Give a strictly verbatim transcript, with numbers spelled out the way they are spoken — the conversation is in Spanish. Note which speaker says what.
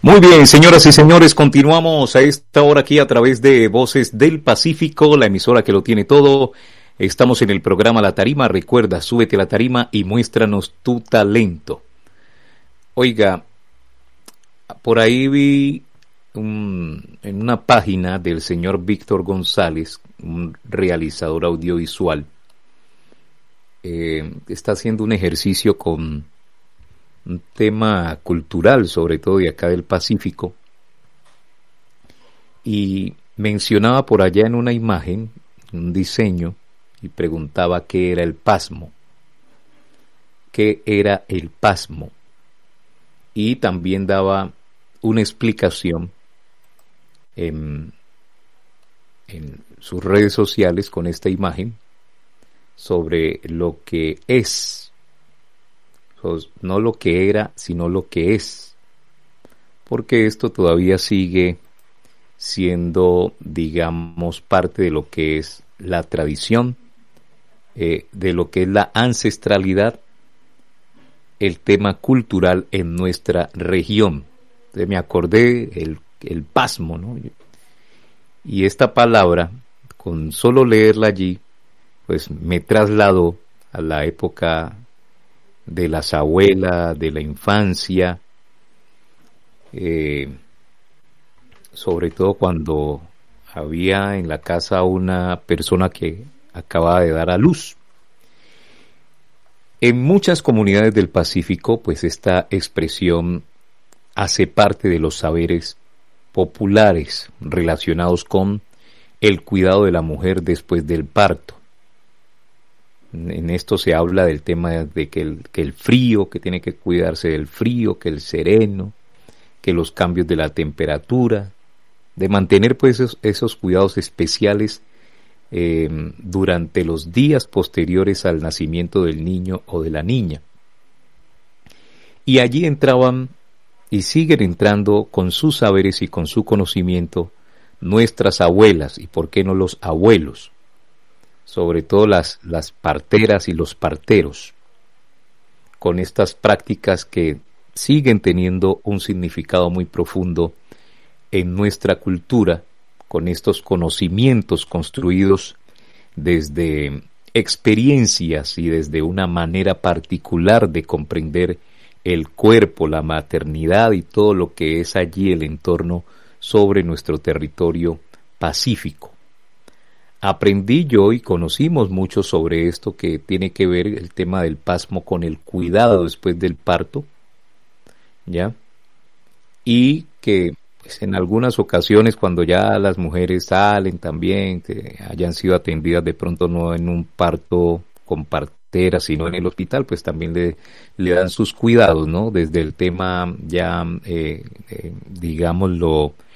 Speaker 1: Muy bien, señoras y señores, continuamos a esta hora aquí a través de Voces del Pacífico, la emisora que lo tiene todo. Estamos en el programa La Tarima. Recuerda, súbete a la tarima y muéstranos tu talento. Oiga, por ahí vi un, en una página del señor Víctor González, un realizador audiovisual, eh, está haciendo un ejercicio con un tema cultural, sobre todo de acá del Pacífico, y mencionaba por allá en una imagen, un diseño, y preguntaba qué era el pasmo, qué era el pasmo, y también daba una explicación en, en sus redes sociales con esta imagen sobre lo que es, no lo que era, sino lo que es, porque esto todavía sigue siendo, digamos, parte de lo que es la tradición, eh, de lo que es la ancestralidad, el tema cultural en nuestra región. Entonces me acordé el, el pasmo, ¿no? Y esta palabra, con solo leerla allí, pues me trasladó a la época de las abuelas, de la infancia, eh, sobre todo cuando había en la casa una persona que acababa de dar a luz. En muchas comunidades del Pacífico, pues esta expresión hace parte de los saberes populares relacionados con el cuidado de la mujer después del parto. En esto se habla del tema de que el, que el frío, que tiene que cuidarse del frío, que el sereno, que los cambios de la temperatura, de mantener pues esos, esos cuidados especiales eh, durante los días posteriores al nacimiento del niño o de la niña. Y allí entraban y siguen entrando con sus saberes y con su conocimiento nuestras abuelas y por qué no los abuelos, sobre todo las, las parteras y los parteros, con estas prácticas que siguen teniendo un significado muy profundo en nuestra cultura, con estos conocimientos construidos desde experiencias y desde una manera particular de comprender el cuerpo, la maternidad y todo lo que es allí el entorno sobre nuestro territorio pacífico. Aprendí yo y conocimos mucho sobre esto que tiene que ver el tema del pasmo con el cuidado después del parto, ¿ya? Y que pues, en algunas ocasiones cuando ya las mujeres salen también, que hayan sido atendidas de pronto no en un parto con partera, sino en el hospital, pues también le, le dan sus cuidados, ¿no? Desde el tema ya, eh, eh, digámoslo,